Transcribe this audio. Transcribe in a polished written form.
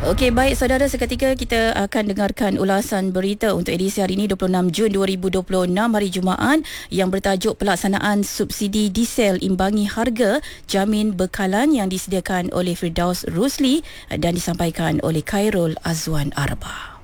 Okey, baik saudara, seketika kita akan dengarkan ulasan berita untuk edisi hari ini 26 Jun 2026 hari Jumaat yang bertajuk pelaksanaan subsidi diesel imbangi harga jamin bekalan yang disediakan oleh Firdaus Rusli dan disampaikan oleh Khairul Azwan Arba.